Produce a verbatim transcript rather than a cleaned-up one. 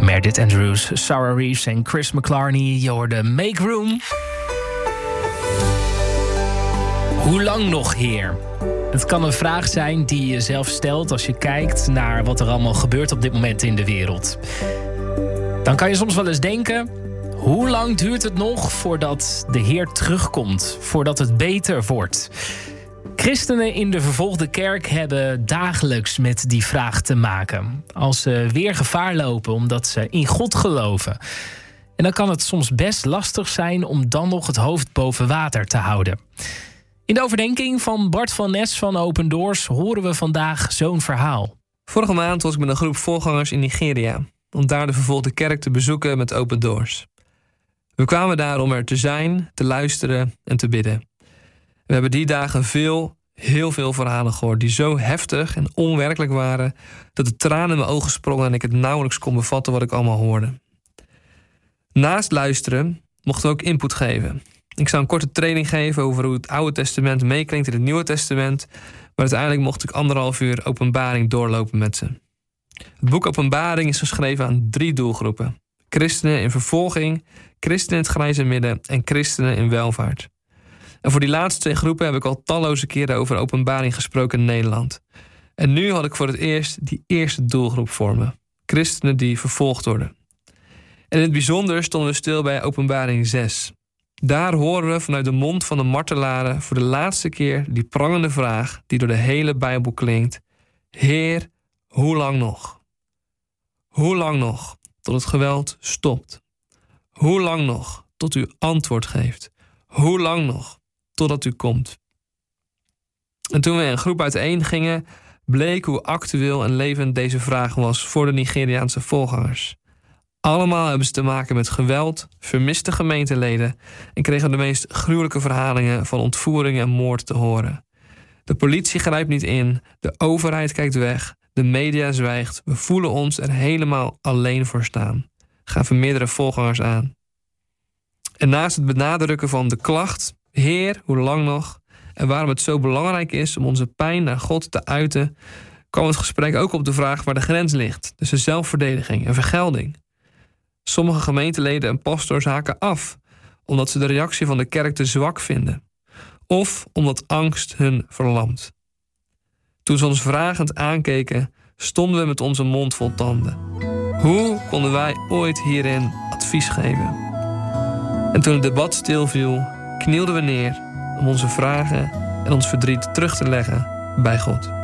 Meredith Andrews, Sarah Reeves en Chris McClarney. Je hoorde Make Room. Hoe lang nog, Heer? Het kan een vraag zijn die je zelf stelt als je kijkt naar wat er allemaal gebeurt op dit moment in de wereld. Dan kan je soms wel eens denken: hoe lang duurt het nog voordat de Heer terugkomt? Voordat het beter wordt? Christenen in de vervolgde kerk hebben dagelijks met die vraag te maken. Als ze weer gevaar lopen omdat ze in God geloven. En dan kan het soms best lastig zijn om dan nog het hoofd boven water te houden. In de overdenking van Bart van Nes van Open Doors horen we vandaag zo'n verhaal. Vorige maand was ik met een groep voorgangers in Nigeria om daar de vervolgde kerk te bezoeken met Open Doors. We kwamen daar om er te zijn, te luisteren en te bidden. We hebben die dagen veel, heel veel verhalen gehoord die zo heftig en onwerkelijk waren dat de tranen in mijn ogen sprongen en ik het nauwelijks kon bevatten wat ik allemaal hoorde. Naast luisteren mochten we ook input geven. Ik zou een korte training geven over hoe het Oude Testament meeklinkt in het Nieuwe Testament, maar uiteindelijk mocht ik anderhalf uur Openbaring doorlopen met ze. Het boek Openbaring is geschreven aan drie doelgroepen: christenen in vervolging, christenen in het grijze midden en christenen in welvaart. En voor die laatste twee groepen heb ik al talloze keren over Openbaring gesproken in Nederland. En nu had ik voor het eerst die eerste doelgroep voor me: christenen die vervolgd worden. En in het bijzonder stonden we stil bij Openbaring zes. Daar horen we vanuit de mond van de martelaren voor de laatste keer die prangende vraag die door de hele Bijbel klinkt: Heer, hoe lang nog? Hoe lang nog tot het geweld stopt? Hoe lang nog tot u antwoord geeft? Hoe lang nog totdat u komt? En toen we in een groep uiteen gingen, bleek hoe actueel en levend deze vraag was voor de Nigeriaanse voorgangers. Allemaal hebben ze te maken met geweld, vermiste gemeenteleden en kregen de meest gruwelijke verhalingen van ontvoering en moord te horen. De politie grijpt niet in, de overheid kijkt weg, de media zwijgt. We voelen ons er helemaal alleen voor staan, gaven meerdere voorgangers aan. En naast het benadrukken van de klacht, Heer, hoe lang nog, en waarom het zo belangrijk is om onze pijn naar God te uiten, kwam het gesprek ook op de vraag waar de grens ligt tussen zelfverdediging en vergelding. Sommige gemeenteleden en pastors haken af omdat ze de reactie van de kerk te zwak vinden, of omdat angst hun verlamt. Toen ze ons vragend aankeken, stonden we met onze mond vol tanden. Hoe konden wij ooit hierin advies geven? En toen het debat stilviel, knielden we neer om onze vragen en ons verdriet terug te leggen bij God.